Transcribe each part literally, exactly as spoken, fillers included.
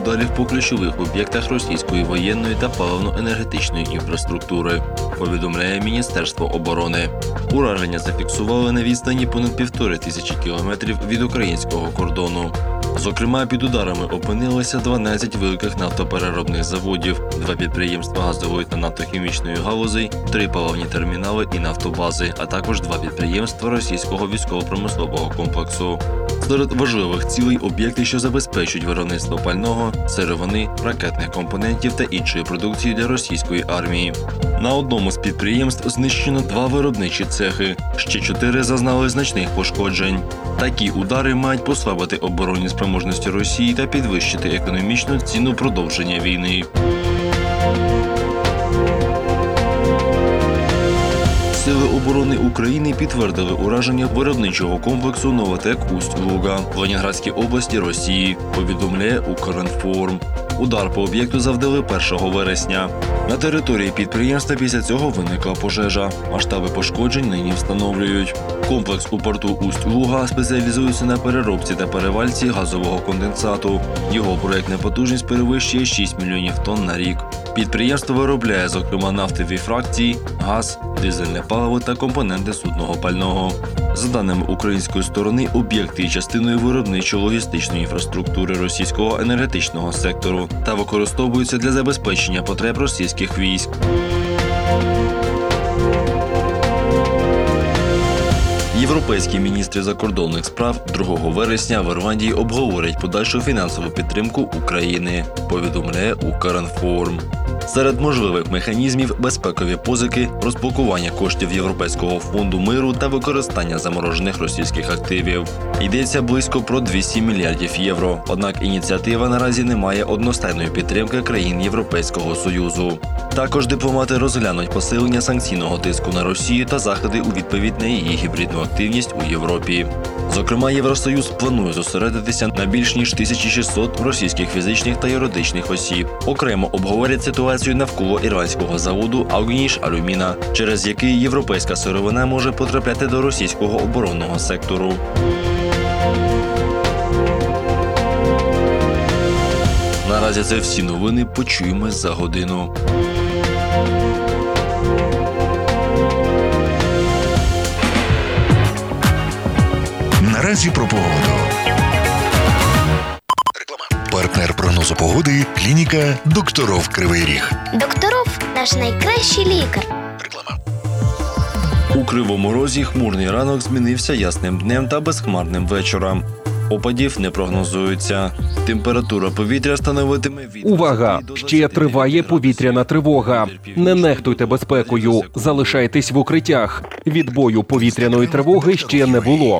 ударів по ключових об'єктах російської воєнної та паливно-енергетичної інфраструктури, повідомляє Міністерство оборони. Ураження зафіксували на відстані понад півтори тисячі кілометрів від українського кордону. Зокрема, під ударами опинилися дванадцять великих нафтопереробних заводів, два підприємства газової та нафтохімічної галузей, три паливні термінали і нафтобази, а також два підприємства російського військово-промислового комплексу. Серед важливих цілей – об'єкти, що забезпечують виробництво пального, сировини, ракетних компонентів та іншої продукції для російської армії. На одному з підприємств знищено два виробничі цехи, ще чотири зазнали значних пошкоджень. Такі удари мають послабити оборонні спроможності Росії та підвищити економічну ціну продовження війни. Сили оборони України підтвердили ураження виробничого комплексу «Новотек Усть-Луга» в Ленінградській області Росії, повідомляє «Укрінформ». Удар по об'єкту завдали першого вересня. На території підприємства після цього виникла пожежа. Масштаби пошкоджень нині встановлюють. Комплекс у порту Усть-Луга спеціалізується на переробці та перевальці газового конденсату. Його проєктна потужність перевищує шість мільйонів тонн на рік. Підприємство виробляє, зокрема, нафтові фракції, газ, дизельне паливо та компоненти судного пального. За даними української сторони, об'єкти є частиною виробничо-логістичної інфраструктури російського енергетичного сектору та використовуються для забезпечення потреб російських військ. Європейські міністри закордонних справ другого вересня в Ірландії обговорять подальшу фінансову підтримку України, повідомляє «Укрінформ». Серед можливих механізмів – безпекові позики, розблокування коштів Європейського фонду миру та використання заморожених російських активів. Йдеться близько про двісті мільярдів євро, однак ініціатива наразі не має одностайної підтримки країн Європейського Союзу. Також дипломати розглянуть посилення санкційного тиску на Росію та заходи у відповідь на її гібридну активність у Європі. Зокрема, Євросоюз планує зосередитися на більш ніж тисяча шістсот російських фізичних та юридичних осіб. Окремо обговорять ситуацію навколо ірландського заводу «Алюніш Алюміна», через який європейська сировина може потрапляти до російського оборонного сектору. Наразі це всі новини. Почуємось за годину. Наразі про погоду. Реклама. Партнер прогнозу погоди – клініка «Докторов Кривий Ріг». Докторов – наш найкращий лікар. Реклама. У Кривому Розі хмурний ранок змінився ясним днем та безхмарним вечором. Опадів не прогнозується. Температура повітря становитиме від... Увага! Ще триває повітряна тривога. Не нехтуйте безпекою. Залишайтесь в укриттях. Відбою повітряної тривоги ще не було.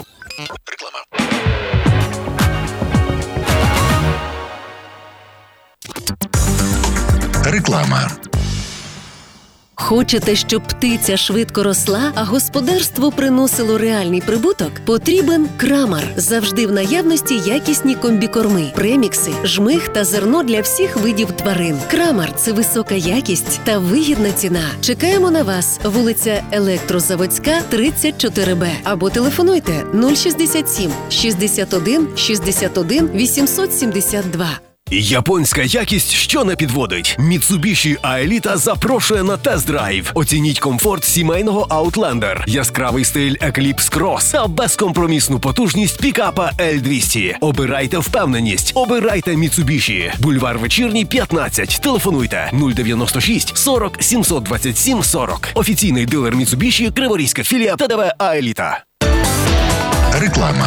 Реклама. Хочете, щоб птиця швидко росла, а господарство приносило реальний прибуток? Потрібен Крамар. Завжди в наявності якісні комбікорми, премікси, жмих та зерно для всіх видів тварин. Крамар – це висока якість та вигідна ціна. Чекаємо на вас. Вулиця Електрозаводська, тридцять чотири Б. Або телефонуйте нуль шістдесят сім шістдесят один шістдесят один вісімсот сімдесят два. Японська якість, що не підводить. Mitsubishi Аеліта запрошує на тест-драйв. Оцініть комфорт сімейного Outlander, яскравий стиль Eclipse Cross та безкомпромісну потужність пікапа Ель двісті. Обирайте впевненість. Обирайте Mitsubishi. Бульвар Вечірній, п'ятнадцять. Телефонуйте нуль дев'яносто шість сорок сімсот двадцять сім сорок. Офіційний дилер Mitsubishi, Криворізька філія ТДВ Аеліта. Реклама.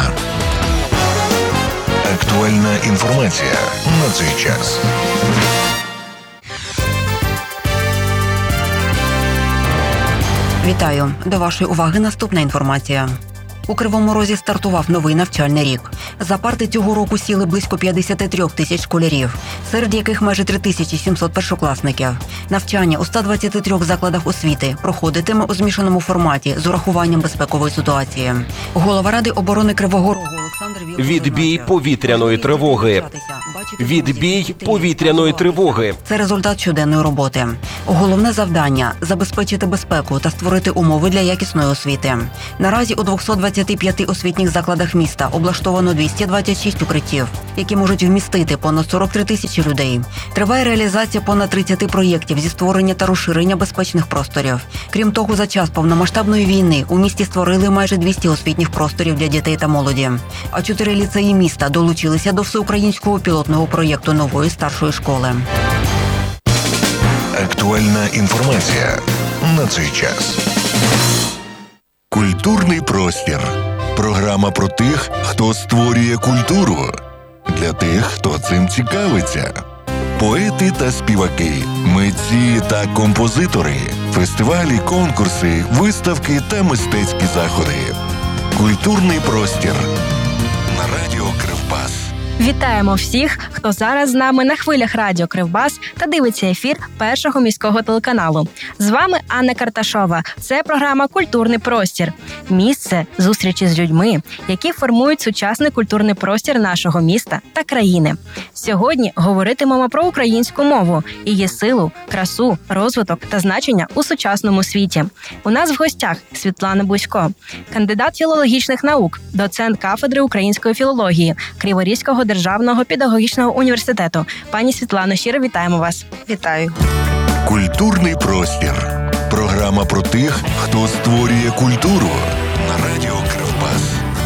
Актуальна інформація на цей час. Вітаю! До вашої уваги наступна інформація. У Кривому Розі стартував новий навчальний рік. За парти цього року сіли близько п'ятдесят три тисяч школярів, серед яких майже три тисячі сімсот першокласників. Навчання у ста двадцяти трьох закладах освіти проходитиме у змішаному форматі з урахуванням безпекової ситуації. Голова Ради оборони Кривого Рогу Відбій повітряної тривоги. Відбій повітряної тривоги. Це результат щоденної роботи. Головне завдання – забезпечити безпеку та створити умови для якісної освіти. Наразі у двохсот двадцяти п'яти освітніх закладах міста облаштовано двісті двадцять шість укриттів, які можуть вмістити понад сорок три тисячі людей. Триває реалізація понад тридцяти проєктів зі створення та розширення безпечних просторів. Крім того, за час повномасштабної війни у місті створили майже двісті освітніх просторів для дітей та молоді. А чотири ліцеї міста долучилися до всеукраїнського пілотного проєкту нової старшої школи. Актуальна інформація на цей час. Культурний простір. Програма про тих, хто створює культуру. Для тих, хто цим цікавиться. Поети та співаки, митці та композитори, фестивалі, конкурси, виставки та мистецькі заходи. Культурний простір. На радіо Кривбас. Вітаємо всіх, хто зараз з нами на хвилях радіо Кривбас та дивиться ефір першого міського телеканалу. З вами Анна Карташова. Це програма «Культурний простір». Місце зустрічі з людьми, які формують сучасний культурний простір нашого міста та країни. Сьогодні говоритимемо про українську мову, її силу, красу, розвиток та значення у сучасному світі. У нас в гостях Світлана Бусько, кандидат філологічних наук, доцент кафедри української філології Криворізького державного педагогічного університету. Пані Світлано, щиро вітаємо вас. Вітаю. Культурний простір. Програма про тих, хто створює культуру. На радіо Кривбас.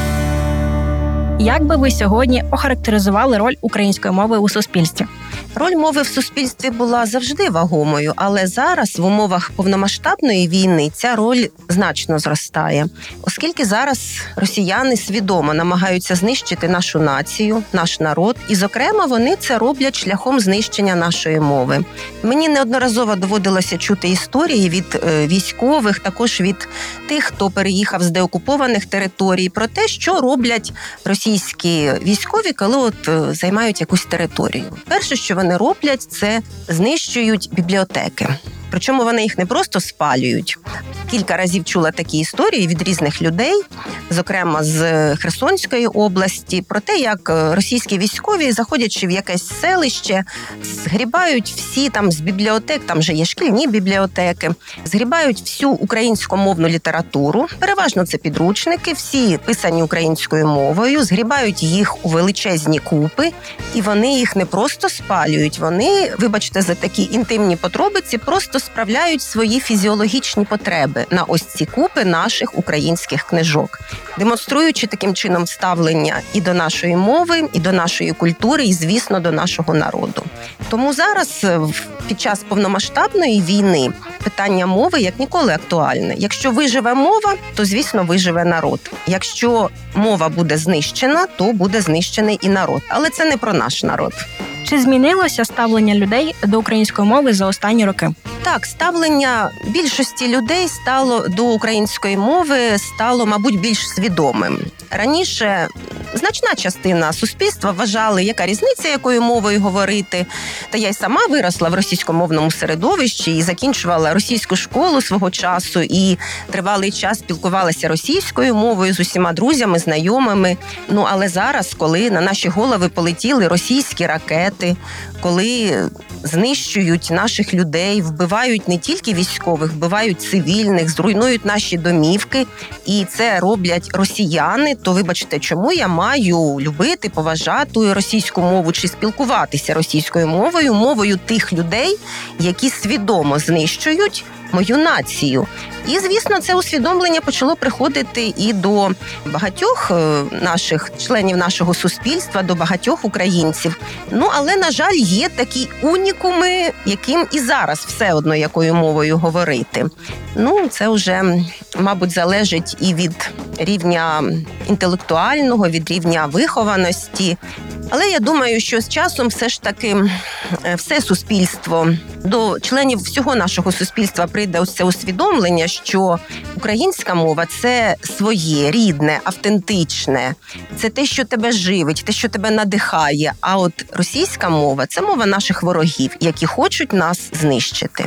Як би ви сьогодні охарактеризували роль української мови у суспільстві? Роль мови в суспільстві була завжди вагомою, але зараз в умовах повномасштабної війни ця роль значно зростає. Оскільки зараз росіяни свідомо намагаються знищити нашу націю, наш народ, і, зокрема, вони це роблять шляхом знищення нашої мови. Мені неодноразово доводилося чути історії від е, військових, також від тих, хто переїхав з деокупованих територій, про те, що роблять російські військові, коли от е, займають якусь територію. Перше, що вони роблять, це знищують бібліотеки. Причому вони їх не просто спалюють. Кілька разів чула такі історії від різних людей, зокрема з Херсонської області, про те, як російські військові, заходячи в якесь селище, згрібають всі там з бібліотек, там же є шкільні бібліотеки, згрібають всю українськомовну літературу, переважно це підручники, всі писані українською мовою, згрібають їх у величезні купи, і вони їх не просто спалюють, вони, вибачте за такі інтимні подробиці, просто справляють свої фізіологічні потреби на ось ці купи наших українських книжок, демонструючи таким чином ставлення і до нашої мови, і до нашої культури, і, звісно, до нашого народу. Тому зараз, під час повномасштабної війни, питання мови як ніколи актуальне. Якщо виживе мова, то, звісно, виживе народ. Якщо мова буде знищена, то буде знищений і народ. Але це не про наш народ. Чи змінилося ставлення людей до української мови за останні роки? Так, ставлення більшості людей стало до української мови стало, мабуть, більш свідомим. Раніше значна частина суспільства вважали, яка різниця, якою мовою говорити. Та я й сама виросла в російськомовному середовищі і закінчувала російську школу свого часу, і тривалий час спілкувалася російською мовою з усіма друзями, знайомими. Ну, але зараз, коли на наші голови полетіли російські ракети, коли знищують наших людей, вбивають не тільки військових, вбивають цивільних, зруйнують наші домівки, і це роблять росіяни, то, вибачте, чому я маю любити, поважати російську мову чи спілкуватися російською мовою, мовою тих людей, які свідомо знищують мою націю. І, звісно, це усвідомлення почало приходити і до багатьох наших членів нашого суспільства, до багатьох українців. Ну, але, на жаль, є такі унікуми, яким і зараз все одно якою мовою говорити. Ну, це вже, мабуть, залежить і від рівня інтелектуального, від рівня вихованості. Але я думаю, що з часом все ж таки все суспільство, до членів всього нашого суспільства прийде ось це усвідомлення, що українська мова – це своє, рідне, автентичне. Це те, що тебе живить, те, що тебе надихає. А от російська мова – це мова наших ворогів, які хочуть нас знищити.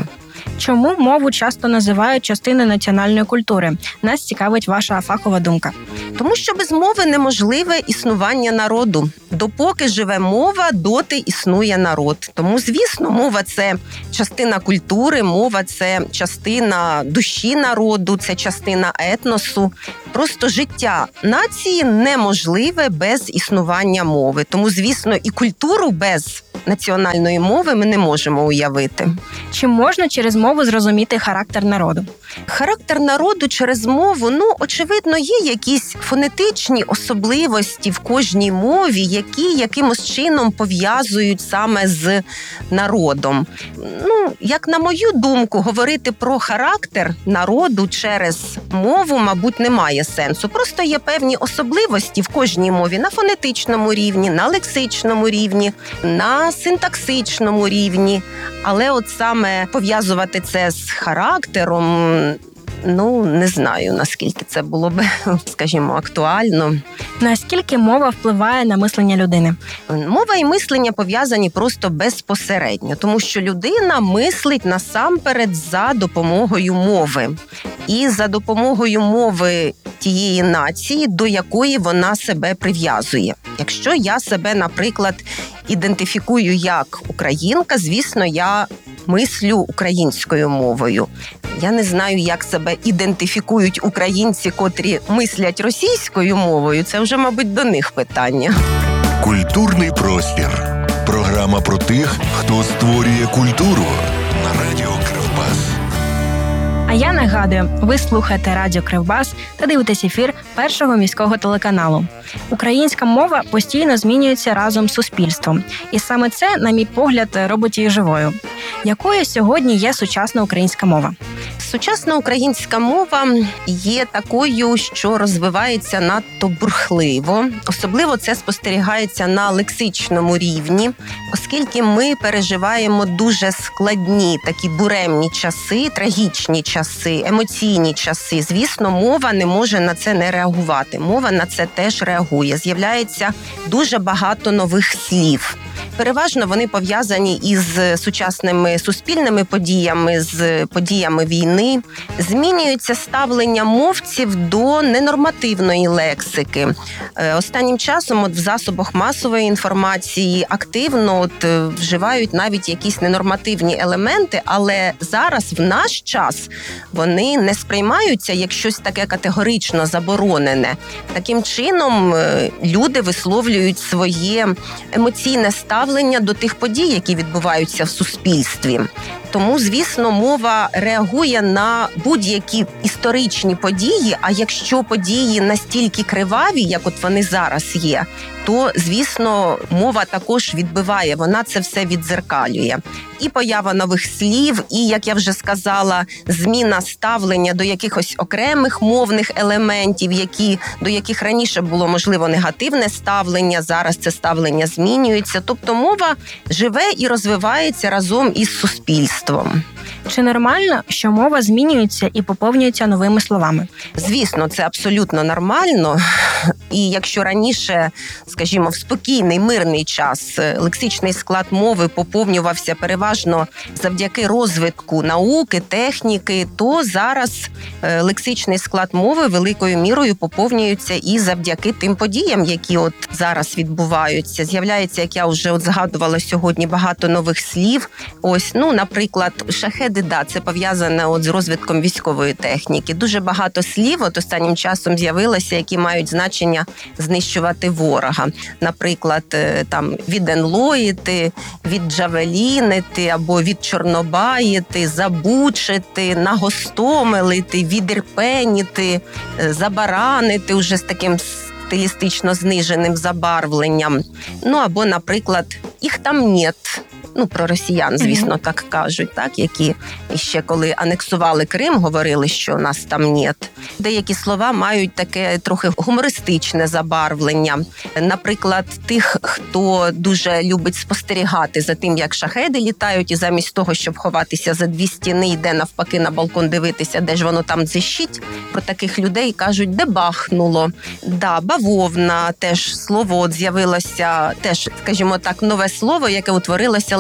Чому мову часто називають частиною національної культури? Нас цікавить ваша фахова думка. Тому що без мови неможливе існування народу. Допоки живе мова, доти існує народ. Тому, звісно, мова – це частина культури, мова – це частина душі народу, це частина етносу. Просто життя нації неможливе без існування мови. Тому, звісно, і культуру без національної мови ми не можемо уявити. Чи можна через мову зрозуміти характер народу? Характер народу через мову, ну, очевидно, є якісь фонетичні особливості в кожній мові, які якимось чином пов'язують саме з народом. Ну, як на мою думку, говорити про характер народу через мову, мабуть, немає сенсу. Просто є певні особливості в кожній мові на фонетичному рівні, на лексичному рівні, на синтаксичному рівні. Але от саме пов'язувати це з характером, ну, не знаю, наскільки це було б, скажімо, актуально. Наскільки мова впливає на мислення людини? Мова і мислення пов'язані просто безпосередньо, тому що людина мислить насамперед за допомогою мови. І за допомогою мови тієї нації, до якої вона себе прив'язує. Якщо я себе, наприклад, ідентифікую як українка, звісно, я мислю українською мовою. Я не знаю, як себе ідентифікують українці, котрі мислять російською мовою. Це вже, мабуть, до них питання. Культурний простір. Програма про тих, хто створює культуру на радіо Кривбас. А я нагадую, ви слухаєте Радіо Кривбас та дивитесь ефір Першого міського телеканалу. Українська мова постійно змінюється разом з суспільством. І саме це, на мій погляд, робить її живою. Якою сьогодні є сучасна українська мова? Сучасна українська мова є такою, що розвивається надто бурхливо. Особливо це спостерігається на лексичному рівні, оскільки ми переживаємо дуже складні, такі буремні часи, трагічні часи, емоційні часи. Звісно, мова не може на це не реагувати. Мова на це теж реагує. З'являється дуже багато нових слів. Переважно вони пов'язані із сучасними суспільними подіями, з подіями війни. Змінюється ставлення мовців до ненормативної лексики. Останнім часом от в засобах масової інформації активно от вживають навіть якісь ненормативні елементи, але зараз, в наш час, вони не сприймаються як щось таке категорично заборонене. Таким чином люди висловлюють своє емоційне ставлення до тих подій, які відбуваються в суспільстві. Тому, звісно, мова реагує на будь-які історичні події, а якщо події настільки криваві, як от вони зараз є, то, звісно, мова також відбиває, вона це все віддзеркалює. І поява нових слів, і, як я вже сказала, зміна ставлення до якихось окремих мовних елементів, які, до яких раніше було, можливо, негативне ставлення, зараз це ставлення змінюється. Тобто мова живе і розвивається разом із суспільством. Чи нормально, що мова змінюється і поповнюється новими словами? Звісно, це абсолютно нормально. І якщо раніше, скажімо, в спокійний, мирний час лексичний склад мови поповнювався переважно завдяки розвитку науки, техніки, то зараз лексичний склад мови великою мірою поповнюється і завдяки тим подіям, які от зараз відбуваються. З'являється, як я вже от згадувала сьогодні, багато нових слів. Ось, ну, наприклад, шахеди, да, це пов'язане от з розвитком військової техніки. Дуже багато слів от останнім часом з'явилося, які мають значення знищувати ворога. Наприклад, там віденлоїти, відджавелінити або відчорнобаїти, забучити, нагостомелити, відірпеніти, забаранити уже з таким стилістично зниженим забарвленням. Ну або, наприклад, їх там нет. Ну, про росіян, звісно, так кажуть, так, які ще коли анексували Крим, говорили, що нас там нет. Деякі слова мають таке трохи гумористичне забарвлення. Наприклад, тих, хто дуже любить спостерігати за тим, як шахеди літають, і замість того, щоб ховатися за дві стіни, йде навпаки на балкон дивитися, де ж воно там дзищить. Про таких людей кажуть, де бахнуло. Да, бавовна, теж слово от з'явилося, теж, скажімо так, нове слово, яке утворилося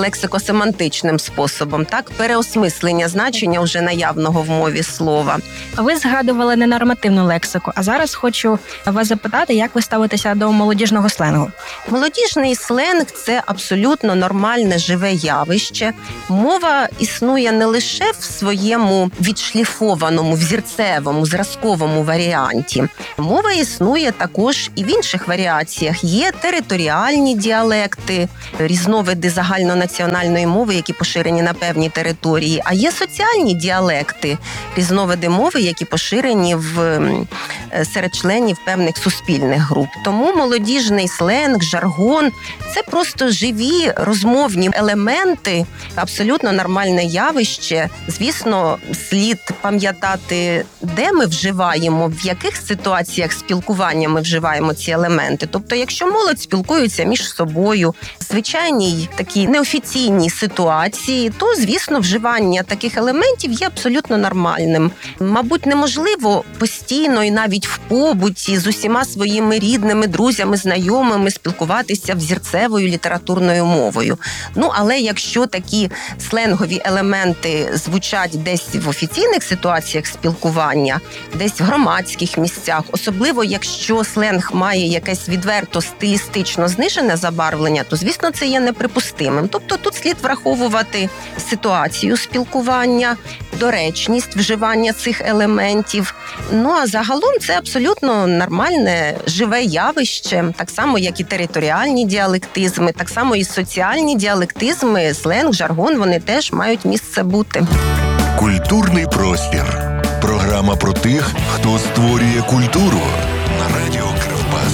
лексико-семантичним способом, так, переосмислення значення вже наявного в мові слова. Ви згадували ненормативну лексику, а зараз хочу вас запитати, як ви ставитеся до молодіжного сленгу? Молодіжний сленг – це абсолютно нормальне живе явище. Мова існує не лише в своєму відшліфованому, взірцевому, зразковому варіанті. Мова існує також і в інших варіаціях. Є територіальні діалекти, різновиди загальнонаціональної мови, які поширені на певній території, а є соціальні діалекти, різновиди мови, які поширені в, серед членів певних суспільних груп. Тому молодіжний сленг, жаргон – це просто живі розмовні елементи, абсолютно нормальне явище. Звісно, слід пам'ятати, де ми вживаємо, в яких ситуаціях спілкування ми вживаємо ці елементи. Тобто, якщо молодь спілкується між собою, в звичайній такій неофіційній ситуації, то, звісно, вживання таких елементів є абсолютно нормальним. Мабуть, неможливо постійно і навіть в побуті з усіма своїми рідними, друзями, знайомими спілкуватися взірцевою літературною мовою. Ну, але якщо такі сленгові елементи звучать десь в офіційних ситуаціях спілкування, десь в громадських місцях, особливо якщо сленг має якесь відверто стилістично знижене забарвлення, то, звісно, це є неприпустимим. Тобто тут слід враховувати ситуацію спілкування, доречність вживання цих елементів. Ну, а загалом це абсолютно нормальне, живе явище, так само, як і територіальні діалектизми, так само і соціальні діалектизми, сленг, жаргон, вони теж мають місце бути. Культурний простір. Програма про тих, хто створює культуру. На радіо Кривбас.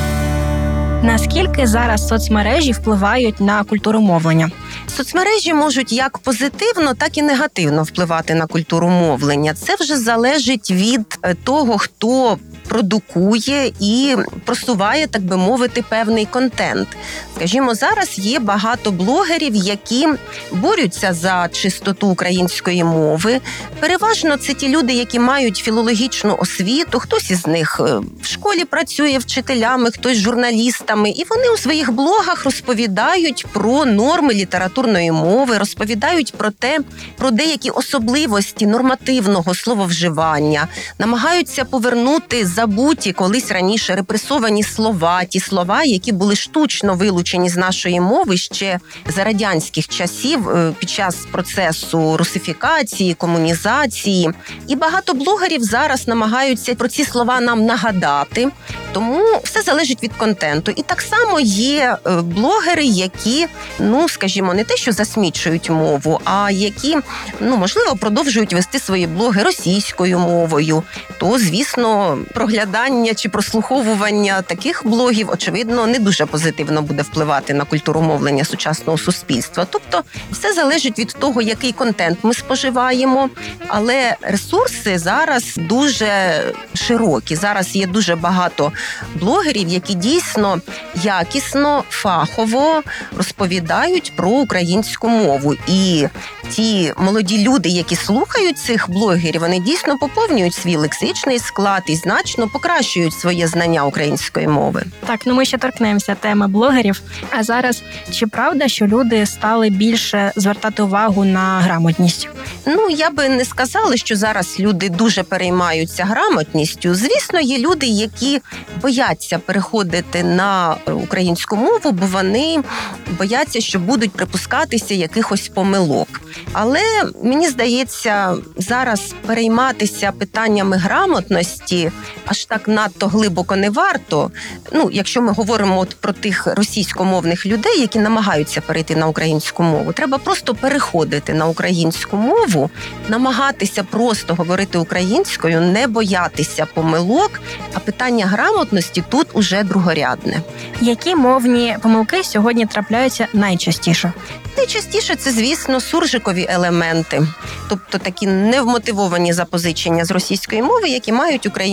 Наскільки зараз соцмережі впливають на культуру мовлення? Соцмережі можуть як позитивно, так і негативно впливати на культуру мовлення. Це вже залежить від того, хто продукує і просуває, так би мовити, певний контент. Скажімо, зараз є багато блогерів, які борються за чистоту української мови. Переважно це ті люди, які мають філологічну освіту, хтось із них в школі працює вчителями, хтось журналістами, і вони у своїх блогах розповідають про норми літературної мови, розповідають про те, про деякі особливості нормативного слововживання, намагаються повернути забуті колись раніше репресовані слова, ті слова, які були штучно вилучені з нашої мови ще за радянських часів під час процесу русифікації, комунізації. І багато блогерів зараз намагаються про ці слова нам нагадати. Тому все залежить від контенту. І так само є блогери, які, ну, скажімо, не те, що засмічують мову, а які, ну, можливо, продовжують вести свої блоги російською мовою. То, звісно, проглядання чи прослуховування таких блогів, очевидно, не дуже позитивно буде впливати на культуру мовлення сучасного суспільства. Тобто, все залежить від того, який контент ми споживаємо, але ресурси зараз дуже широкі. Зараз є дуже багато блогерів, які дійсно якісно, фахово розповідають про українську мову. І ті молоді люди, які слухають цих блогерів, вони дійсно поповнюють свій лексичний склад і значно покращують своє знання української мови. Так, ну ми ще торкнемося теми блогерів. А зараз, чи правда, що люди стали більше звертати увагу на грамотність? Ну, я би не сказала, що зараз люди дуже переймаються грамотністю. Звісно, є люди, які бояться переходити на українську мову, бо вони бояться, що будуть припускатися якихось помилок. Але, мені здається, зараз перейматися питаннями грамотності аж так надто глибоко не варто. Ну, якщо ми говоримо от про тих російськомовних людей, які намагаються перейти на українську мову, треба просто переходити на українську мову, намагатися просто говорити українською, не боятися помилок, а питання грамотності тут уже другорядне. Які мовні помилки сьогодні трапляються найчастіше? Найчастіше це, звісно, суржикові елементи, тобто такі невмотивовані запозичення з російської мови, які мають українські відтінки.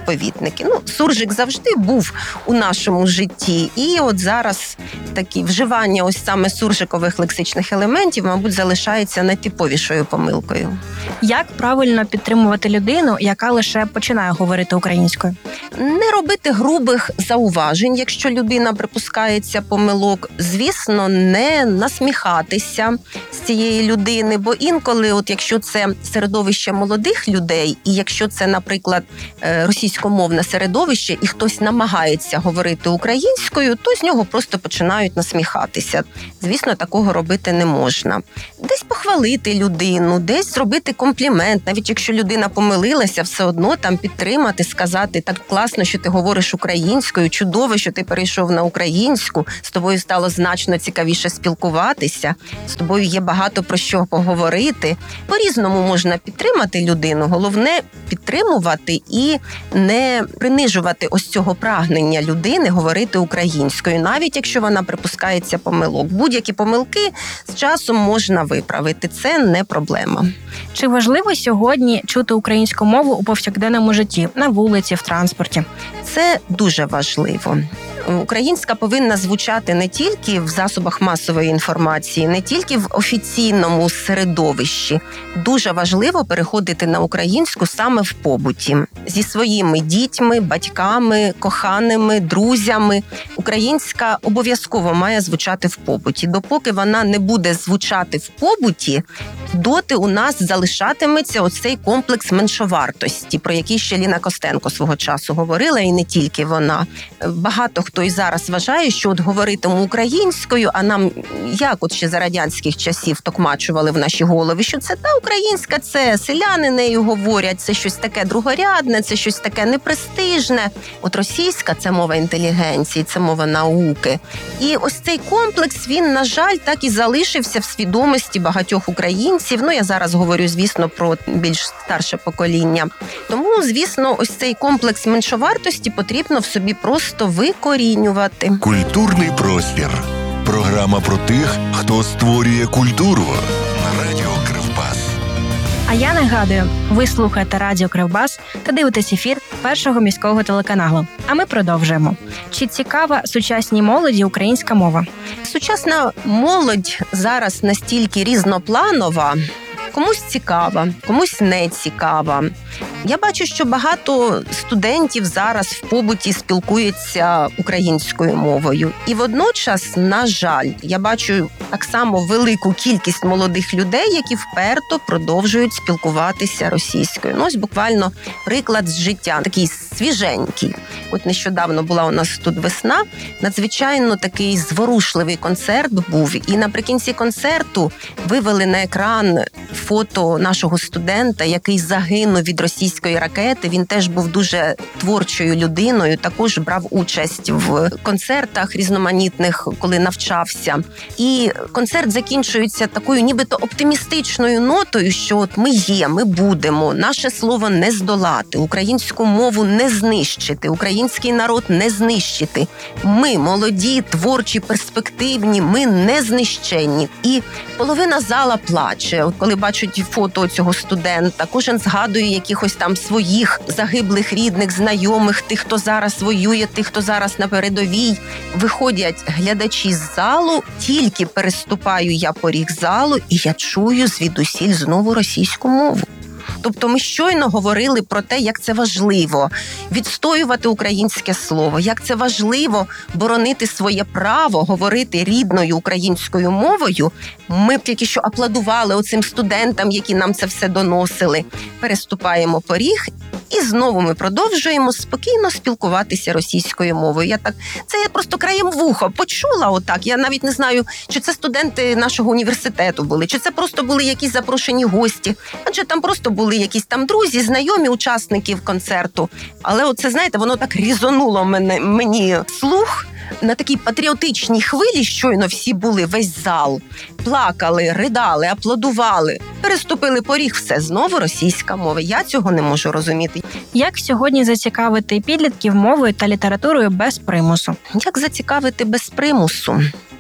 відповідники. Ну, суржик завжди був у нашому житті, і от зараз такі вживання ось саме суржикових лексичних елементів, мабуть, залишається найтиповішою помилкою. Як правильно підтримувати людину, яка лише починає говорити українською? Не робити грубих зауважень, якщо людина припускається помилок. Звісно, не насміхатися з цієї людини, бо інколи, от якщо це середовище молодих людей, і якщо це, наприклад, російськомовне середовище, і хтось намагається говорити українською, то з нього просто починають насміхатися. Звісно, такого робити не можна. Десь похвалити людину, десь зробити комплімент, навіть якщо людина помилилася, все одно там підтримати, сказати: так класно, що ти говориш українською, чудово, що ти перейшов на українську, з тобою стало значно цікавіше спілкуватися, з тобою є багато про що поговорити. По-різному можна підтримати людину, головне підтримувати і не принижувати ось цього прагнення людини говорити українською, навіть якщо вона припускається помилок. Будь-які помилки з часом можна виправити, це не проблема. Чи важливо сьогодні чути українську мову у повсякденному житті, на вулиці, в транспорті? Це дуже важливо. Українська повинна звучати не тільки в засобах масової інформації, не тільки в офіційному середовищі. Дуже важливо переходити на українську саме в побуті. Зі своїми дітьми, батьками, коханими, друзями. Українська обов'язково має звучати в побуті. Допоки вона не буде звучати в побуті, доти у нас залишатиметься оцей комплекс меншовартості, про який ще Ліна Костенко свого часу говорила, і не тільки вона. Багато хто і зараз вважає, що от говоритиму українською, а нам, як от ще за радянських часів токмачували в наші голови, що це та українська, це селяни нею говорять, це щось таке другорядне, це щось таке непрестижне. От російська – це мова інтелігенції, це мова науки. І ось цей комплекс, він, на жаль, так і залишився в свідомості багатьох українців. Ну, я зараз говорю, звісно, про більш старше покоління. Тому, звісно, ось цей комплекс меншовартості потрібно в собі просто викорінювати. Культурний простір. Програма про тих, хто створює культуру. На радіо Кривбас. А я нагадую, ви слухаєте Радіо Кривбас та дивитесь ефір Першого міського телеканалу. А ми продовжуємо. Чи цікава сучасній молоді українська мова? Сучасна молодь зараз настільки різнопланова, комусь цікава, комусь не цікава. Я бачу, що багато студентів зараз в побуті спілкуються українською мовою. І водночас, на жаль, я бачу так само велику кількість молодих людей, які вперто продовжують спілкуватися російською. Ну, ось буквально приклад з життя, такий свіженький. От нещодавно була у нас тут весна, надзвичайно такий зворушливий концерт був. І наприкінці концерту вивели на екран фото нашого студента, який загинув від російської ракети. Він теж був дуже творчою людиною, також брав участь в концертах різноманітних, коли навчався. І концерт закінчується такою нібито оптимістичною нотою, що от ми є, ми будемо, наше слово не здолати, українську мову не знищити, український народ не знищити. Ми молоді, творчі, перспективні, ми не знищені. І половина зала плаче. От коли бачать фото цього студента, кожен згадує якихось там своїх загиблих рідних, знайомих, тих, хто зараз воює, тих, хто зараз на передовій. Виходять глядачі з залу, тільки переступаю я поріг залу, і я чую звідусіль знову російську мову. Тобто ми щойно говорили про те, як це важливо відстоювати українське слово, як це важливо боронити своє право говорити рідною українською мовою. Ми б тільки що аплодували оцим студентам, які нам це все доносили. Переступаємо поріг, і знову ми продовжуємо спокійно спілкуватися російською мовою. Я так, це я просто краєм вуха почула отак. Я навіть не знаю, чи це студенти нашого університету були, чи це просто були якісь запрошені гості. Адже там просто були якісь там друзі, знайомі учасників концерту. Але оце, знаєте, воно так різонуло мене, мені слух. На такій патріотичній хвилі щойно всі були, весь зал. Плакали, ридали, аплодували. Переступили поріг, все, знову російська мова. Я цього не можу розуміти. Як сьогодні зацікавити підлітків мовою та літературою без примусу? Як зацікавити без примусу?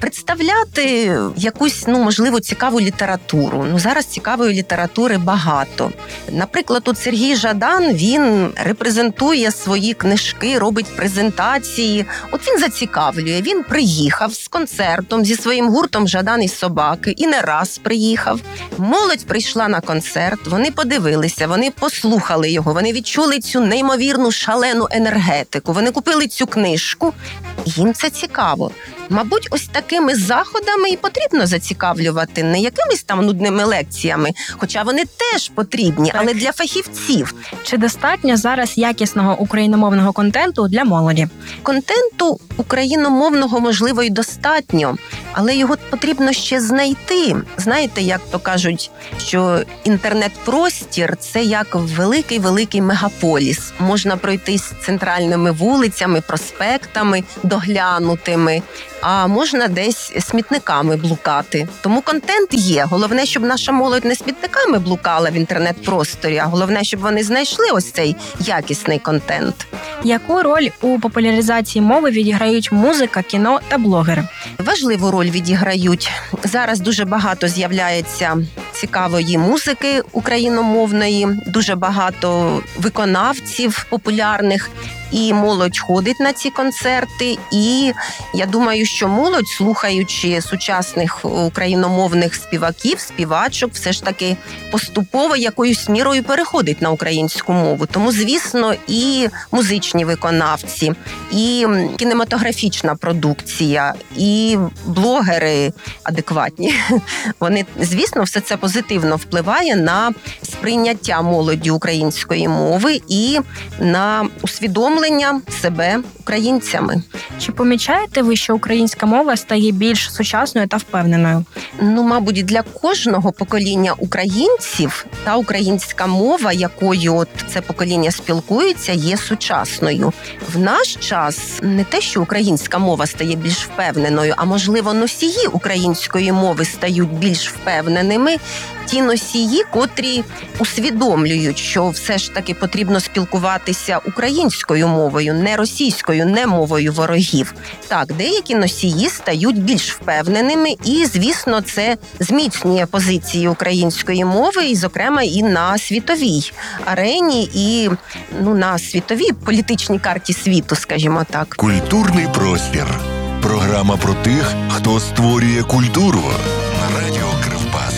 представляти якусь, ну, можливо, цікаву літературу. Ну, зараз цікавої літератури багато. Наприклад, от Сергій Жадан, він репрезентує свої книжки, робить презентації. От він зацікавлює. Він приїхав з концертом зі своїм гуртом «Жадан і собаки» і не раз приїхав. Молодь прийшла на концерт, вони подивилися, вони послухали його, вони відчули цю неймовірну шалену енергетику, вони купили цю книжку. Їм це цікаво. Мабуть, ось такими заходами і потрібно зацікавлювати, не якимись там нудними лекціями, хоча вони теж потрібні, так, але для фахівців. Чи достатньо зараз якісного україномовного контенту для молоді? Контенту україномовного, можливо, і достатньо, але його потрібно ще знайти. Знаєте, як то кажуть, що інтернет-простір – це як великий-великий мегаполіс. Можна пройтись центральними вулицями, проспектами доглянутими, а можна десь смітниками блукати. Тому контент є. Головне, щоб наша молодь не смітниками блукала в інтернет-просторі, а головне, щоб вони знайшли ось цей якісний контент. Яку роль у популяризації мови відіграють музика, кіно та блогери? Важливу роль відіграють. Зараз дуже багато з'являється цікавої музики україномовної, дуже багато виконавців популярних, і молодь ходить на ці концерти. І я думаю, що молодь, слухаючи сучасних україномовних співаків, співачок, все ж таки поступово якоюсь мірою переходить на українську мову. Тому, звісно, і музичні виконавці, і кінематографічна продукція, і блогери адекватні. Вони, звісно, все це позитивно впливає на сприйняття молоді української мови і на усвідомлення себе українцями. Чи помічаєте ви, що українська мова стає більш сучасною та впевненою? Ну, мабуть, для кожного покоління українців та українська мова, якою от це покоління спілкується, є сучасною. В наш час не те, що українська мова стає більш впевненою, а, можливо, носії української мови стають більш впевненими. Ті носії, котрі усвідомлюють, що все ж таки потрібно спілкуватися українською мовою, не російською, не мовою ворогів. Так, деякі носії стають більш впевненими і, звісно, це зміцнює позиції української мови, і, зокрема, і на світовій арені, і ну, на світовій політичній карті світу, скажімо так. Культурний простір. Програма про тих, хто створює культуру. На радіо Кривбас.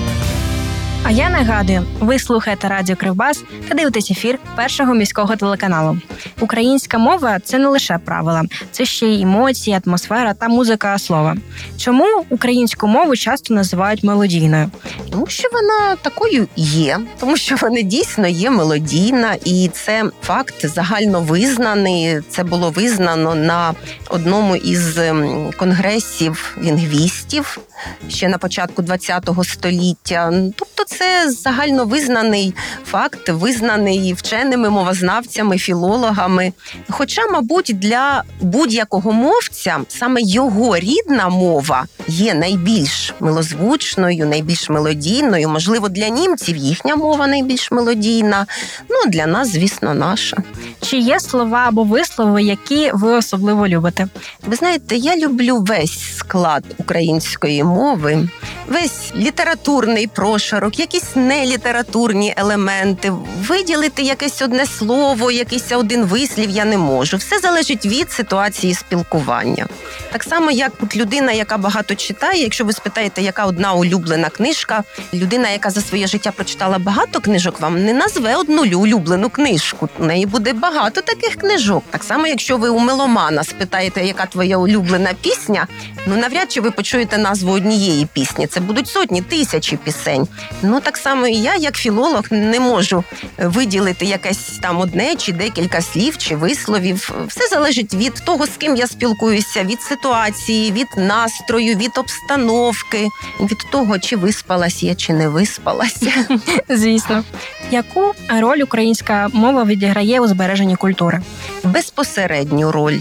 А я нагадую, ви слухаєте Радіо Кривбас та дивитесь ефір Першого міського телеканалу. Українська мова – це не лише правила, це ще й емоції, атмосфера та музика слова. Чому українську мову часто називають мелодійною? Тому що вона такою є, тому що вона дійсно є мелодійна, і це факт загальновизнаний. Це було визнано на одному із конгресів лінгвістів ще на початку ХХ століття. Тобто це загальновизнаний факт, визнаний вченими мовознавцями, філологами. Хоча, мабуть, для будь-якого мовця саме його рідна мова є найбільш милозвучною, найбільш мелодійною. Можливо, для німців їхня мова найбільш мелодійна. Ну, для нас, звісно, наша. Чи є слова або вислови, які ви особливо любите? Ви знаєте, я люблю весь склад української мови, весь літературний прошарок, якісь нелітературні елементи. Виділити якесь одне слово, якийсь один вислів я не можу. Все залежить від ситуації спілкування. Так само, як от людина, яка багато читає, якщо ви спитаєте, яка одна улюблена книжка, людина, яка за своє життя прочитала багато книжок, вам не назве одну улюблену книжку. У неї буде багато таких книжок. Так само, якщо ви у меломана спитаєте, яка твоя улюблена пісня, ну навряд чи ви почуєте назву однієї пісні. Це будуть сотні, тисячі пісень. Ну так само і я, як філолог, не можу виділити якесь там одне чи декілька слів чи висловів. Все залежить від того, з ким я спілкуюся, від ситуації, від настрою, від обстановки, від того, чи виспалась я, чи не виспалася. Звісно. Яку роль українська мова відіграє у збереженні культури? Безпосередню роль.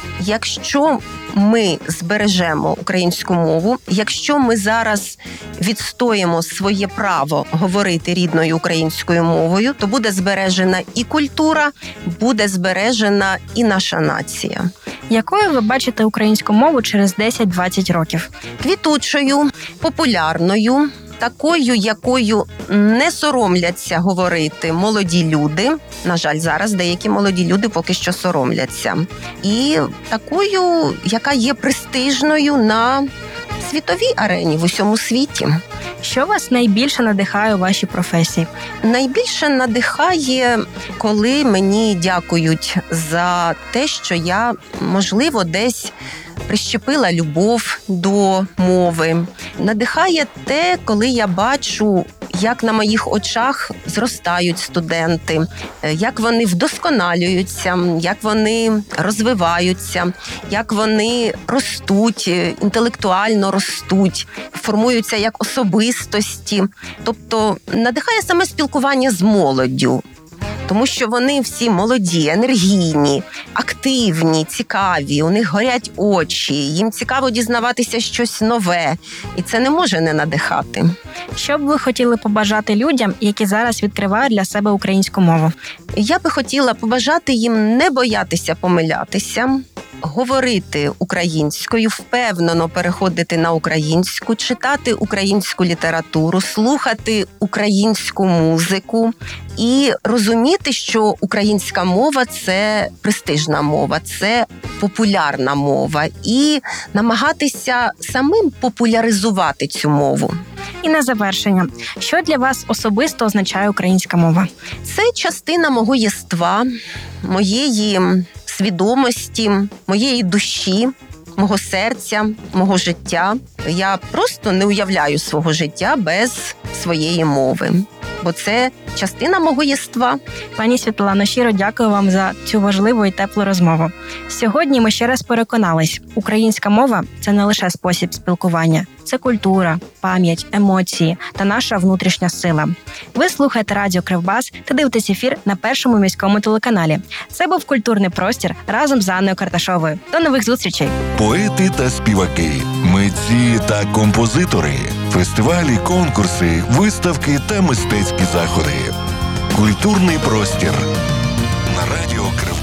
Якщо ми збережемо українську мову, якщо ми зараз відстоїмо своє право говорити рідною українською мовою, то буде збережена і культура, буде збережена і наша нація. Якою ви бачите українську мову через десять-двадцять років? Квітучою, популярною, такою, якою не соромляться говорити молоді люди. На жаль, зараз деякі молоді люди поки що соромляться. І такою, яка є престижною на світовій арені, в усьому світі. Що вас найбільше надихає у вашій професії? Найбільше надихає, коли мені дякують за те, що я, можливо, десь прищепила любов до мови. Надихає те, коли я бачу, як на моїх очах зростають студенти, як вони вдосконалюються, як вони розвиваються, як вони ростуть, інтелектуально ростуть, формуються як особистості. Тобто надихає саме спілкування з молоддю. Тому що вони всі молоді, енергійні, активні, цікаві, у них горять очі, їм цікаво дізнаватися щось нове. І це не може не надихати. Що б ви хотіли побажати людям, які зараз відкривають для себе українську мову? Я би хотіла побажати їм не боятися помилятися, говорити українською, впевнено переходити на українську, читати українську літературу, слухати українську музику і розуміти, що українська мова – це престижна мова, це популярна мова, і намагатися самим популяризувати цю мову. І на завершення, що для вас особисто означає українська мова? Це частина мого єства, моєї свідомості, моєї душі, мого серця, мого життя. Я просто не уявляю свого життя без своєї мови, бо це частина мого єства. Пані Світлано, щиро дякую вам за цю важливу і теплу розмову. Сьогодні ми ще раз переконались, українська мова – це не лише спосіб спілкування, це культура, пам'ять, емоції та наша внутрішня сила. Ви слухаєте радіо Кривбас та дивитесь ефір на Першому міському телеканалі. Це був «Культурний простір» разом з Анною Карташовою. До нових зустрічей! Поети та співаки, митці та композитори, фестивалі, конкурси, виставки та мистецькі заходи. Культурний простір на радіо Кривбас.